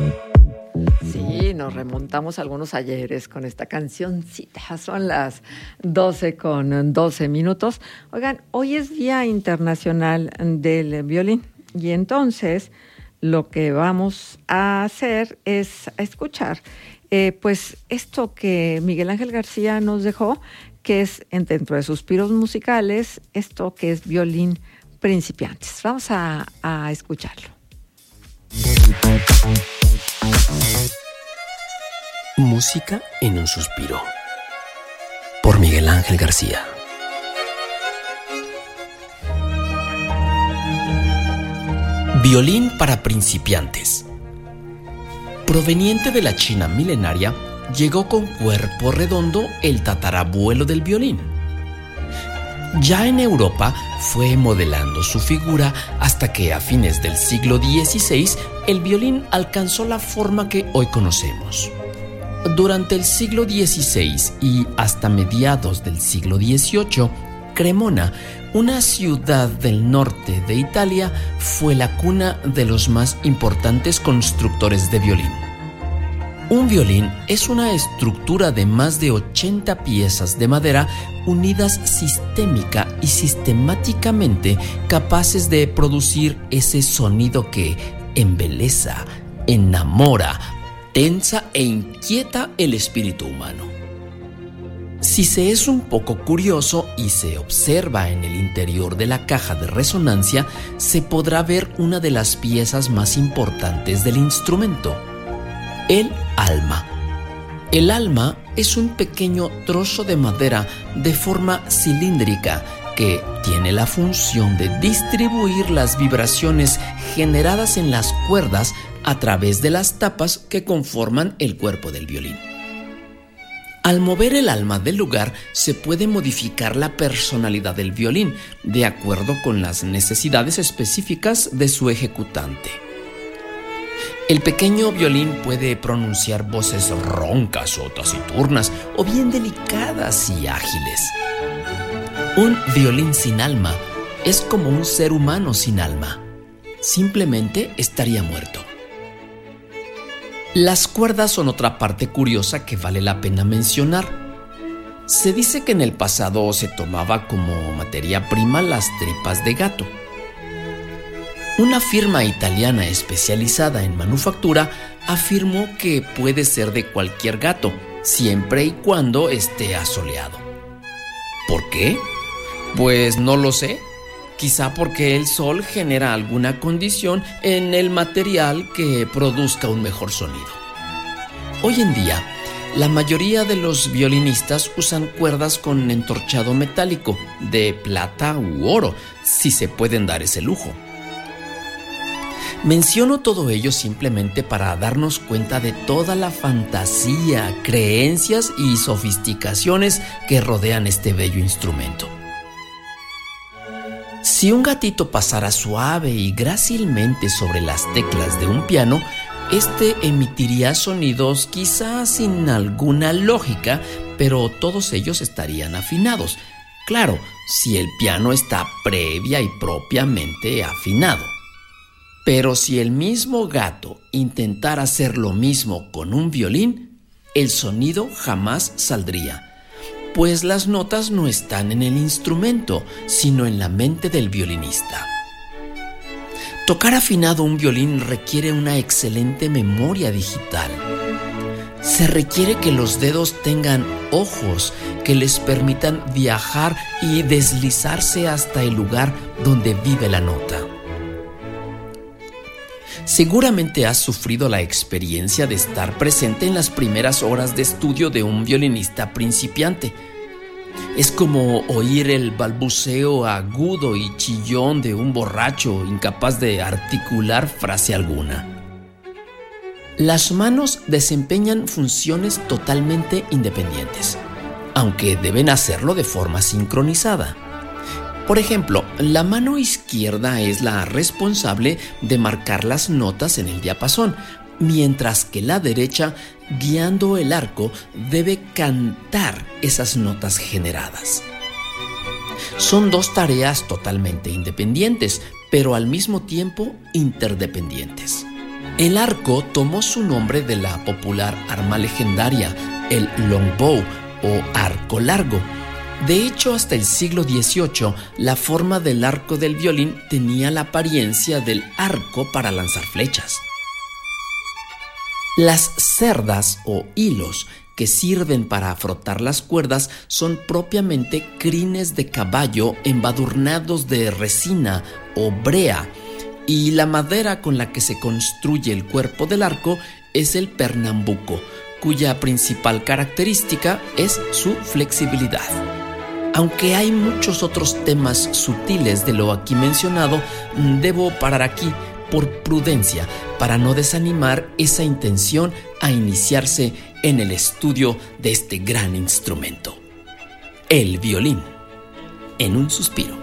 Sí, nos remontamos a algunos ayeres con esta cancioncita. Son las 12:12. Oigan, hoy es Día Internacional del Violín y entonces lo que vamos a hacer es a escuchar pues esto que Miguel Ángel García nos dejó, que es dentro de Suspiros Musicales, esto que es Violín Principiantes. Vamos a escucharlo. Música en un suspiro, por Miguel Ángel García. Violín para principiantes. Proveniente de la China milenaria, llegó con cuerpo redondo el tatarabuelo del violín. Ya en Europa fue modelando su figura hasta que a fines del siglo XVI el violín alcanzó la forma que hoy conocemos. Durante el siglo XVI y hasta mediados del siglo XVIII, Cremona, una ciudad del norte de Italia, fue la cuna de los más importantes constructores de violín. Un violín es una estructura de más de 80 piezas de madera unidas sistémica y sistemáticamente, capaces de producir ese sonido que embeleza, enamora, tensa e inquieta el espíritu humano. Si se es un poco curioso y se observa en el interior de la caja de resonancia, se podrá ver una de las piezas más importantes del instrumento: el alma. El alma es un pequeño trozo de madera de forma cilíndrica que tiene la función de distribuir las vibraciones generadas en las cuerdas a través de las tapas que conforman el cuerpo del violín. Al mover el alma del lugar, se puede modificar la personalidad del violín de acuerdo con las necesidades específicas de su ejecutante. El pequeño violín puede pronunciar voces roncas o taciturnas, o bien delicadas y ágiles. Un violín sin alma es como un ser humano sin alma. Simplemente estaría muerto. Las cuerdas son otra parte curiosa que vale la pena mencionar. Se dice que en el pasado se tomaba como materia prima las tripas de gato. Una firma italiana especializada en manufactura afirmó que puede ser de cualquier gato, siempre y cuando esté asoleado. ¿Por qué? Pues no lo sé. Quizá porque el sol genera alguna condición en el material que produzca un mejor sonido. Hoy en día, la mayoría de los violinistas usan cuerdas con entorchado metálico, de plata u oro, si se pueden dar ese lujo. Menciono todo ello simplemente para darnos cuenta de toda la fantasía, creencias y sofisticaciones que rodean este bello instrumento. Si un gatito pasara suave y grácilmente sobre las teclas de un piano, este emitiría sonidos quizás sin alguna lógica, pero todos ellos estarían afinados. Claro, si el piano está previa y propiamente afinado. Pero si el mismo gato intentara hacer lo mismo con un violín, el sonido jamás saldría, pues las notas no están en el instrumento, sino en la mente del violinista. Tocar afinado un violín requiere una excelente memoria digital. Se requiere que los dedos tengan ojos que les permitan viajar y deslizarse hasta el lugar donde vive la nota. Seguramente has sufrido la experiencia de estar presente en las primeras horas de estudio de un violinista principiante. Es como oír el balbuceo agudo y chillón de un borracho incapaz de articular frase alguna. Las manos desempeñan funciones totalmente independientes, aunque deben hacerlo de forma sincronizada. Por ejemplo, la mano izquierda es la responsable de marcar las notas en el diapasón, mientras que la derecha, guiando el arco, debe cantar esas notas generadas. Son dos tareas totalmente independientes, pero al mismo tiempo interdependientes. El arco tomó su nombre de la popular arma legendaria, el longbow o arco largo. De hecho, hasta el siglo XVIII, la forma del arco del violín tenía la apariencia del arco para lanzar flechas. Las cerdas o hilos que sirven para frotar las cuerdas son propiamente crines de caballo embadurnados de resina o brea, y la madera con la que se construye el cuerpo del arco es el pernambuco, cuya principal característica es su flexibilidad. Aunque hay muchos otros temas sutiles de lo aquí mencionado, debo parar aquí por prudencia para no desanimar esa intención a iniciarse en el estudio de este gran instrumento. El violín, en un suspiro.